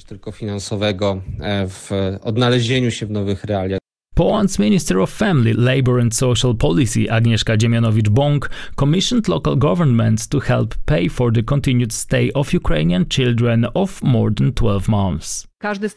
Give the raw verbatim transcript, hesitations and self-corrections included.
tylko finansowego w odnalezieniu się w nowych realiach. Poland's Minister of Family, Labour and Social Policy Agnieszka Dziemianowicz-Bąk commissioned local governments to help pay for the continued stay of Ukrainian children of more than twelve months. Każdy